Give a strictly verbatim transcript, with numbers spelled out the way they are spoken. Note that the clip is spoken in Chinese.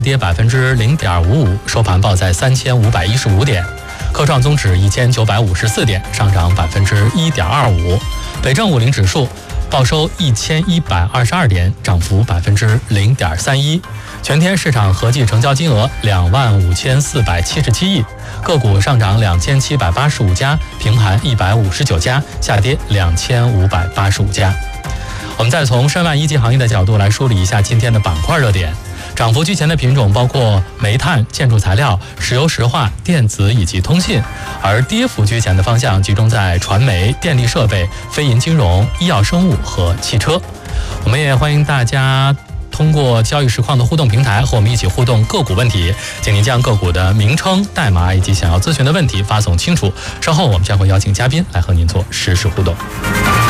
跌百分之零点五五，收盘报在三千五百一十五点。科创综指一千九百五十四点，上涨百分之一点二五。北证五零指数报收一千一百二十二点，涨幅百分之零点三一。全天市场合计成交金额两万五千四百七十七亿，个股上涨两千七百八十五家，平盘一百五十九家，下跌两千五百八十五家。我们再从申万一级行业的角度来梳理一下今天的板块热点。涨幅居前的品种包括煤炭、建筑材料、石油石化、电子以及通信，而跌幅居前的方向集中在传媒、电力设备、非银金融、医药生物和汽车。我们也欢迎大家通过交易实况的互动平台和我们一起互动个股问题，请您将个股的名称、代码以及想要咨询的问题发送清楚，稍后我们将会邀请嘉宾来和您做实时互动。